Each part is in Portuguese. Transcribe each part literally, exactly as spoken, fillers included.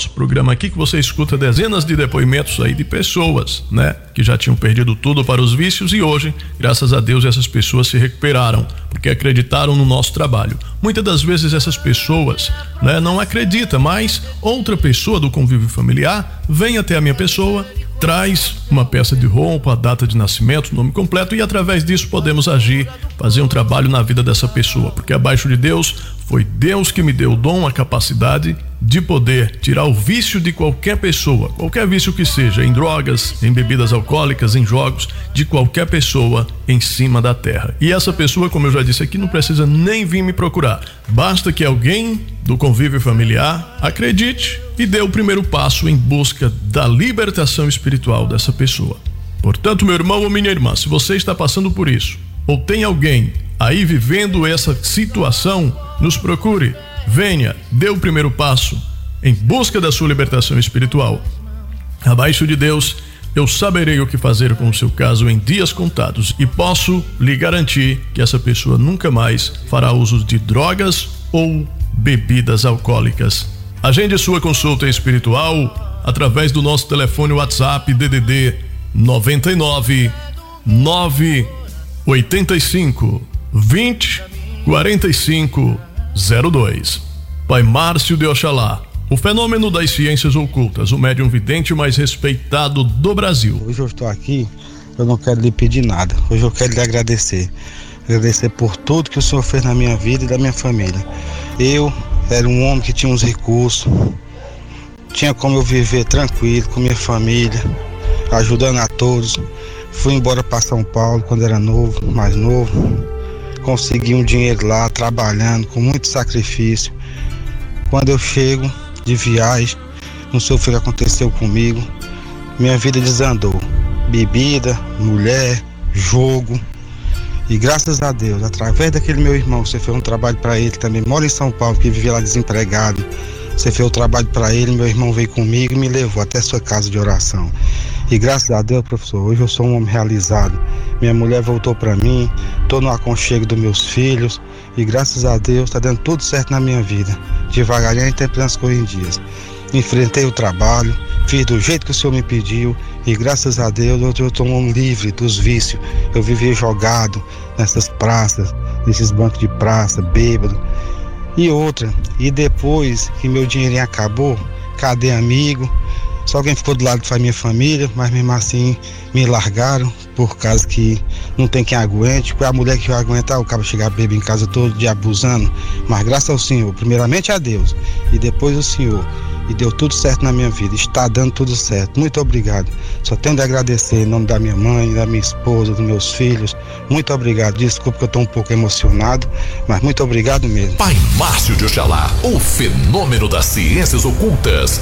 nosso programa aqui, que você escuta dezenas de depoimentos aí de pessoas, né, que já tinham perdido tudo para os vícios e hoje, graças a Deus, essas pessoas se recuperaram, porque acreditaram no nosso trabalho. Muitas das vezes essas pessoas, né, não acreditam, mas outra pessoa do convívio familiar vem até a minha pessoa, traz uma peça de roupa, a data de nascimento, nome completo, e através disso podemos agir, fazer um trabalho na vida dessa pessoa, porque abaixo de Deus foi Deus que me deu o dom, a capacidade de poder tirar o vício de qualquer pessoa, qualquer vício que seja, em drogas, em bebidas alcoólicas, em jogos, de qualquer pessoa em cima da terra. E essa pessoa, como eu já disse aqui, não precisa nem vir me procurar, basta que alguém do convívio familiar acredite e dê o primeiro passo em busca da libertação espiritual dessa pessoa. Portanto, meu irmão ou minha irmã, se você está passando por isso, ou tem alguém aí vivendo essa situação, nos procure, venha, dê o primeiro passo em busca da sua libertação espiritual. Abaixo de Deus, eu saberei o que fazer com o seu caso em dias contados e posso lhe garantir que essa pessoa nunca mais fará uso de drogas ou bebidas alcoólicas. Agende sua consulta espiritual através do nosso telefone WhatsApp D D D noventa e nove, nove oitenta e cinco, vinte, quarenta e cinco, zero dois. Pai Márcio de Oxalá, o fenômeno das ciências ocultas, o médium vidente mais respeitado do Brasil. Hoje eu estou aqui, eu não quero lhe pedir nada, hoje eu quero lhe agradecer. Agradecer por tudo que o Senhor fez na minha vida e da minha família. Eu era um homem que tinha uns recursos, tinha como eu viver tranquilo com minha família, ajudando a todos. Fui embora para São Paulo quando era novo, mais novo. Consegui um dinheiro lá, trabalhando, com muito sacrifício. Quando eu chego de viagem, não sei o que aconteceu comigo, minha vida desandou. Bebida, mulher, jogo. E graças a Deus, através daquele meu irmão, você fez um trabalho para ele, também mora em São Paulo, que vivia lá desempregado. Você fez o trabalho para ele, meu irmão veio comigo e me levou até sua casa de oração. E graças a Deus, professor, hoje eu sou um homem realizado. Minha mulher voltou para mim, estou no aconchego dos meus filhos e graças a Deus está dando tudo certo na minha vida. Devagarinho, temprano as corrigias. Enfrentei o trabalho, fiz do jeito que o Senhor me pediu e graças a Deus hoje eu estou um homem livre dos vícios. Eu vivia jogado nessas praças, nesses bancos de praça, bêbado. E outra, e depois que meu dinheirinho acabou, cadê amigo? Só quem ficou do lado foi a minha família, mas mesmo assim me largaram por causa que não tem quem aguente. Foi a mulher que vai aguentar, o cara chegar bêbado em casa todo dia abusando. Mas graças ao Senhor, primeiramente a Deus e depois o Senhor. E deu tudo certo na minha vida, está dando tudo certo. Muito obrigado. Só tenho de agradecer em nome da minha mãe, da minha esposa, dos meus filhos. Muito obrigado. Desculpa que eu estou um pouco emocionado, mas muito obrigado mesmo. Pai Márcio de Oxalá, o fenômeno das ciências ocultas.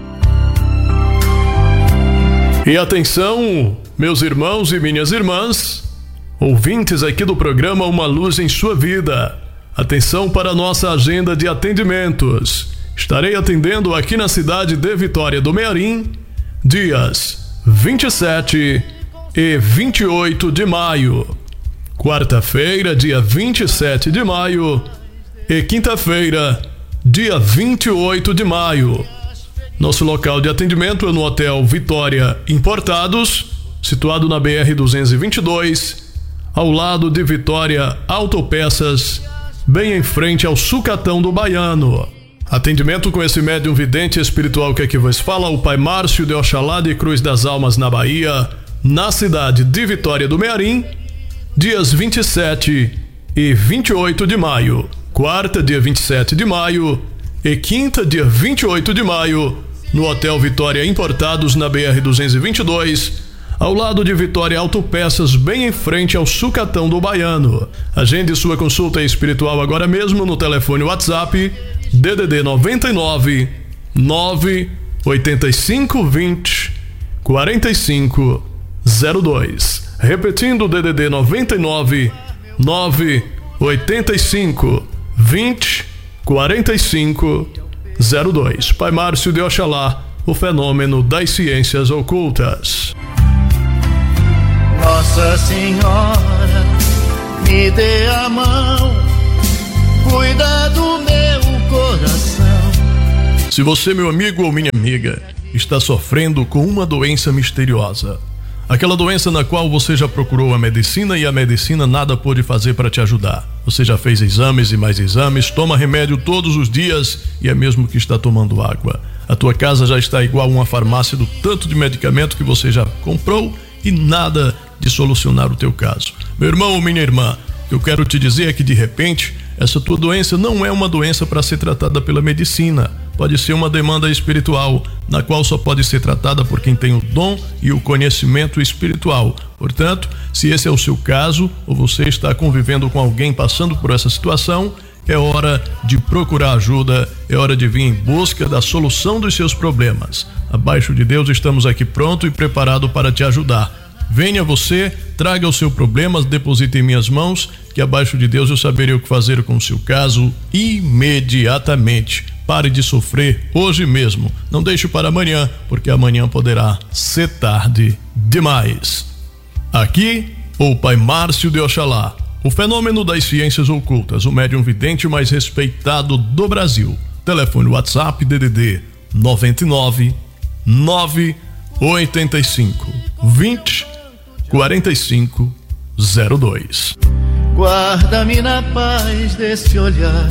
E atenção, meus irmãos e minhas irmãs, ouvintes aqui do programa Uma Luz em Sua Vida. Atenção para a nossa agenda de atendimentos. Estarei atendendo aqui na cidade de Vitória do Mearim, dias vinte e sete e vinte e oito de maio. Quarta-feira, dia vinte e sete de maio. E quinta-feira, dia vinte e oito de maio. Nosso local de atendimento é no Hotel Vitória Importados, situado na B R duzentos e vinte e dois, ao lado de Vitória Autopeças, bem em frente ao Sucatão do Baiano. Atendimento com esse médium vidente espiritual que aqui vos fala, o Pai Márcio de Oxalá de Cruz das Almas, na Bahia, na cidade de Vitória do Mearim, dias vinte e sete e vinte e oito de maio. Quarta, dia vinte e sete de maio, e quinta, dia vinte e oito de maio, no Hotel Vitória Importados, na B R duzentos e vinte e dois, ao lado de Vitória Autopeças, bem em frente ao Sucatão do Baiano. Agende sua consulta espiritual agora mesmo no telefone WhatsApp D D D noventa e nove, nove oitenta e cinco, vinte, quarenta e cinco, zero dois. Repetindo, D D D noventa e nove, nove oitenta e cinco, vinte, quarenta e cinco, zero dois. Pai Márcio de Oxalá, o fenômeno das ciências ocultas. Nossa Senhora, me dê a mão, cuida do meu coração. Se Se você, meu amigo ou minha amiga, está sofrendo com uma doença misteriosa, aquela doença na qual você já procurou a medicina e a medicina nada pôde fazer para te ajudar. Você já fez exames e mais exames, toma remédio todos os dias e é mesmo que está tomando água. A tua casa já está igual uma farmácia do tanto de medicamento que você já comprou e nada de solucionar o teu caso. Meu irmão ou minha irmã, o que eu quero te dizer é que de repente essa tua doença não é uma doença para ser tratada pela medicina. Pode ser uma demanda espiritual, na qual só pode ser tratada por quem tem o dom e o conhecimento espiritual. Portanto, se esse é o seu caso, ou você está convivendo com alguém passando por essa situação, é hora de procurar ajuda, é hora de vir em busca da solução dos seus problemas. Abaixo de Deus estamos aqui pronto e preparado para te ajudar. Venha você, traga o seu problema, deposite em minhas mãos, que abaixo de Deus eu saberei o que fazer com o seu caso imediatamente. Pare de sofrer hoje mesmo. Não deixe para amanhã, porque amanhã poderá ser tarde demais. Aqui, o Pai Márcio de Oxalá, o fenômeno das ciências ocultas, o médium vidente mais respeitado do Brasil. Telefone WhatsApp D D D noventa e nove, nove oitenta e cinco, vinte, quarenta e cinco, zero dois. Guarda-me na paz desse olhar,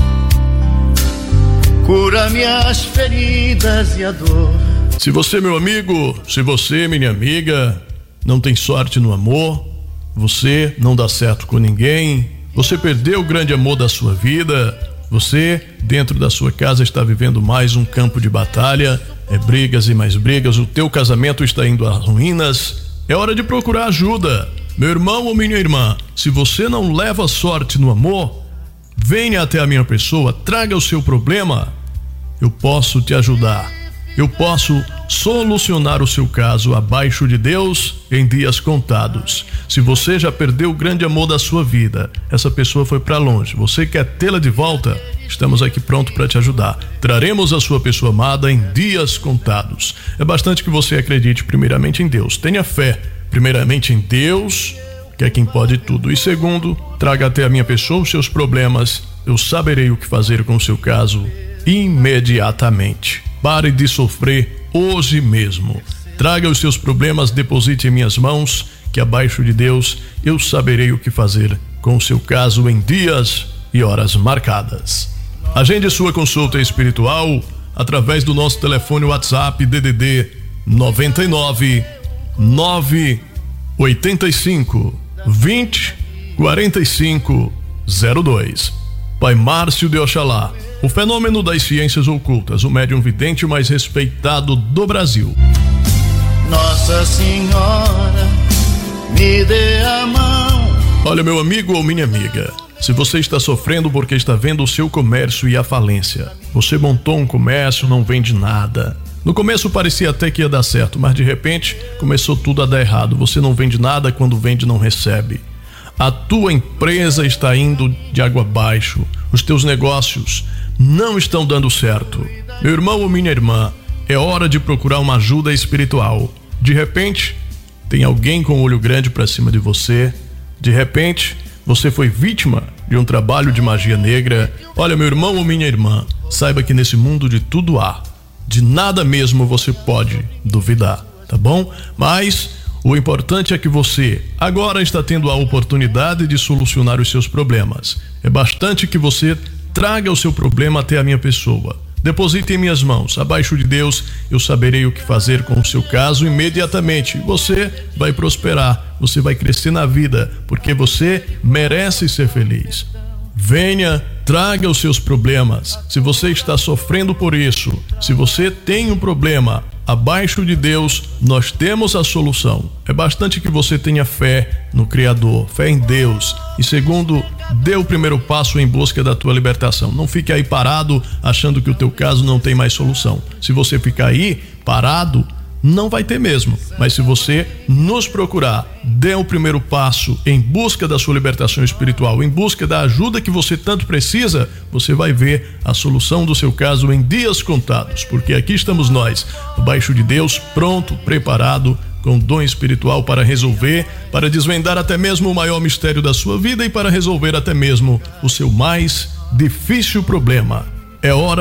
cura minhas feridas e a dor. Se você, meu amigo, se você, minha amiga, não tem sorte no amor, você não dá certo com ninguém, você perdeu o grande amor da sua vida, você, dentro da sua casa, está vivendo mais um campo de batalha, é brigas e mais brigas, o teu casamento está indo às ruínas, é hora de procurar ajuda. Meu irmão ou minha irmã, se você não leva sorte no amor, venha até a minha pessoa, traga o seu problema, eu posso te ajudar. Eu posso solucionar o seu caso abaixo de Deus em dias contados. Se você já perdeu o grande amor da sua vida, essa pessoa foi para longe, você quer tê-la de volta? Estamos aqui pronto para te ajudar. Traremos a sua pessoa amada em dias contados. É bastante que você acredite primeiramente em Deus. Tenha fé, primeiramente em Deus, que é quem pode tudo. E segundo, traga até a minha pessoa os seus problemas. Eu saberei o que fazer com o seu caso imediatamente. Pare de sofrer hoje mesmo. Traga os seus problemas, deposite em minhas mãos, que abaixo de Deus eu saberei o que fazer com o seu caso em dias e horas marcadas. Agende sua consulta espiritual através do nosso telefone WhatsApp D D D noventa e nove, nove oitenta e cinco, vinte, quarenta e cinco, zero dois. Pai Márcio de Oxalá, o fenômeno das ciências ocultas, o médium vidente mais respeitado do Brasil. Nossa Senhora, me dê a mão. Olha, meu amigo ou minha amiga, se você está sofrendo porque está vendo o seu comércio ir à falência, você montou um comércio, não vende nada. No começo parecia até que ia dar certo, mas de repente começou tudo a dar errado. Você não vende nada, quando vende não recebe. A tua empresa está indo de água abaixo. Os teus negócios não estão dando certo. Meu irmão ou minha irmã, é hora de procurar uma ajuda espiritual. De repente, tem alguém com o olho grande para cima de você. De repente, você foi vítima de um trabalho de magia negra. Olha, meu irmão ou minha irmã, saiba que nesse mundo de tudo há. De nada mesmo você pode duvidar, tá bom? Mas o importante é que você agora está tendo a oportunidade de solucionar os seus problemas. É bastante que você traga o seu problema até a minha pessoa. Deposite em minhas mãos. Abaixo de Deus, eu saberei o que fazer com o seu caso imediatamente. Você vai prosperar, você vai crescer na vida, porque você merece ser feliz. Venha, traga os seus problemas. Se você está sofrendo por isso, se você tem um problema, abaixo de Deus, nós temos a solução. É bastante que você tenha fé no Criador, fé em Deus. E segundo, dê o primeiro passo em busca da tua libertação. Não fique aí parado achando que o teu caso não tem mais solução. Se você ficar aí parado, não vai ter mesmo. Mas se você nos procurar, dê o primeiro passo em busca da sua libertação espiritual, em busca da ajuda que você tanto precisa, você vai ver a solução do seu caso em dias contados, porque aqui estamos nós, abaixo de Deus, pronto, preparado, com dom espiritual para resolver, para desvendar até mesmo o maior mistério da sua vida e para resolver até mesmo o seu mais difícil problema. É hora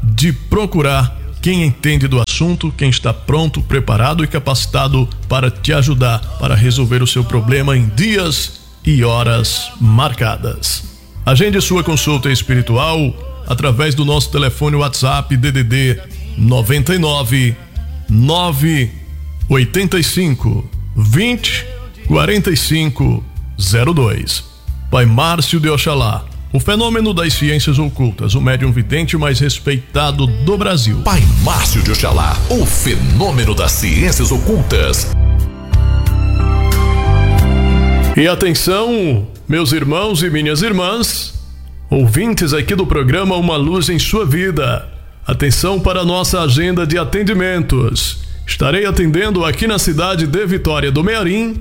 de procurar quem entende do assunto, quem está pronto, preparado e capacitado para te ajudar, para resolver o seu problema em dias e horas marcadas. Agende sua consulta espiritual através do nosso telefone WhatsApp D D D noventa e nove, nove oitenta e cinco, vinte, quarenta e cinco, zero dois. Pai Márcio de Oxalá, o fenômeno das ciências ocultas, o médium vidente mais respeitado do Brasil. Pai Márcio de Oxalá, o fenômeno das ciências ocultas. E atenção, meus irmãos e minhas irmãs, ouvintes aqui do programa Uma Luz em Sua Vida. Atenção para a nossa agenda de atendimentos. Estarei atendendo aqui na cidade de Vitória do Mearim,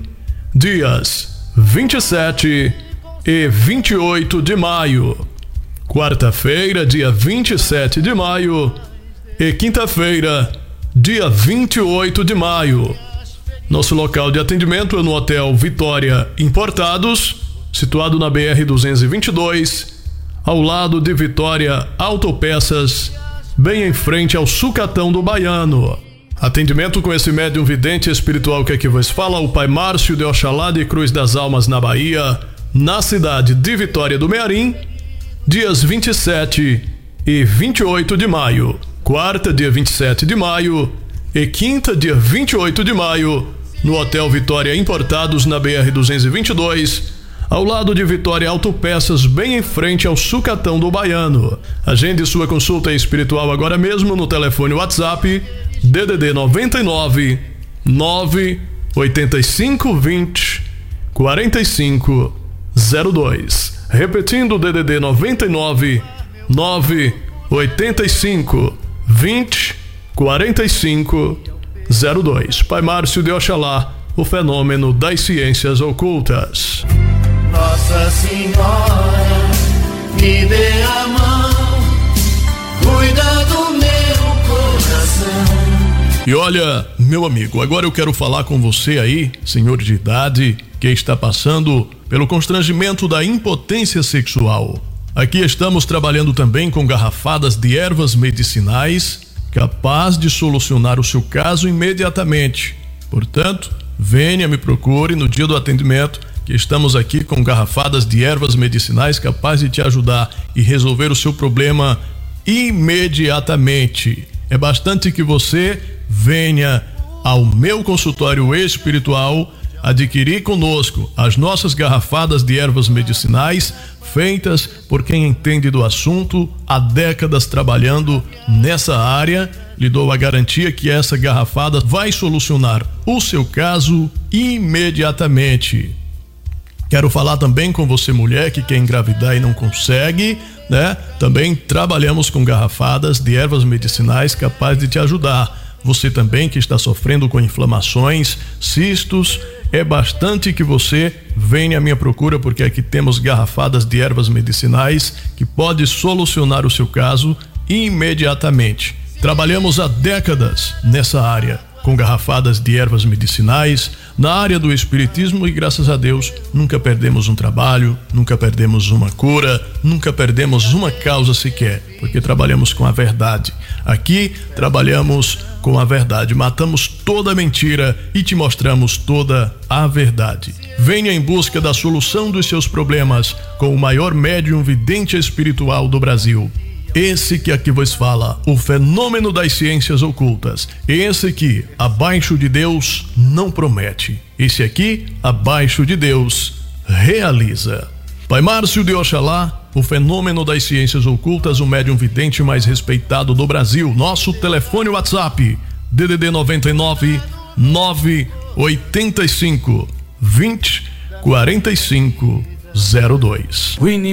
dias vinte e sete e vinte e oito de maio. Quarta-feira, dia vinte e sete de maio. E quinta-feira, dia vinte e oito de maio. Nosso local de atendimento é no Hotel Vitória Importados, situado na B R duzentos e vinte e dois, ao lado de Vitória Autopeças, bem em frente ao Sucatão do Baiano. Atendimento com esse médium vidente espiritual que aqui vos fala, o Pai Márcio de Oxalá de Cruz das Almas, na Bahia, na cidade de Vitória do Mearim, dias vinte e sete e vinte e oito de maio. Quarta, dia vinte e sete de maio, e quinta, dia vinte e oito de maio, no Hotel Vitória Importados, na B R duzentos e vinte e dois, ao lado de Vitória Autopeças, bem em frente ao Sucatão do Baiano. Agende sua consulta espiritual agora mesmo no telefone WhatsApp D D D noventa e nove, nove oitenta e cinco, vinte, quarenta e cinco, zero dois. Repetindo, D D D noventa e nove, nove oitenta e cinco, vinte, quarenta e cinco, zero dois. Pai Márcio de Oxalá, o fenômeno das ciências ocultas. Nossa Senhora, me dê a mão, cuida do meu coração. E olha, meu amigo, agora eu quero falar com você aí, senhor de idade, que está passando pelo constrangimento da impotência sexual. Aqui estamos trabalhando também com garrafadas de ervas medicinais, capaz de solucionar o seu caso imediatamente. Portanto, venha, me procure no dia do atendimento, que estamos aqui com garrafadas de ervas medicinais capazes de te ajudar e resolver o seu problema imediatamente. É bastante que você venha ao meu consultório espiritual adquirir conosco as nossas garrafadas de ervas medicinais feitas por quem entende do assunto, há décadas trabalhando nessa área. Lhe dou a garantia que essa garrafada vai solucionar o seu caso imediatamente. Quero falar também com você, mulher, que quer engravidar e não consegue, né? Também trabalhamos com garrafadas de ervas medicinais capazes de te ajudar. Você também que está sofrendo com inflamações, cistos, é bastante que você venha à minha procura, porque aqui temos garrafadas de ervas medicinais que pode solucionar o seu caso imediatamente. Trabalhamos há décadas nessa área, com garrafadas de ervas medicinais, na área do espiritismo, e graças a Deus nunca perdemos um trabalho, nunca perdemos uma cura, nunca perdemos uma causa sequer, porque trabalhamos com a verdade. Aqui trabalhamos com a verdade, matamos toda a mentira e te mostramos toda a verdade. Venha em busca da solução dos seus problemas com o maior médium vidente espiritual do Brasil. Esse que aqui vos fala, o fenômeno das ciências ocultas. Esse que, abaixo de Deus, não promete. Esse aqui, abaixo de Deus, realiza. Pai Márcio de Oxalá, o fenômeno das ciências ocultas, o médium vidente mais respeitado do Brasil. Nosso telefone WhatsApp, D D D noventa e nove, nove oitenta e cinco, vinte, quarenta e cinco, zero dois.